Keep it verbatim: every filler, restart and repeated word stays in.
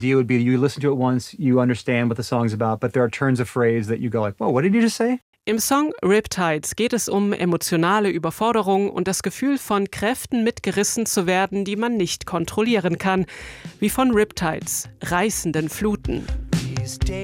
deal would be you listen to it once, you understand what the song's about, but there are turns of phrase that you go like, whoa, what did you just say? Im Song Riptides geht es um emotionale Überforderung und das Gefühl von Kräften mitgerissen zu werden, die man nicht kontrollieren kann. Wie von Riptides, reißenden Fluten.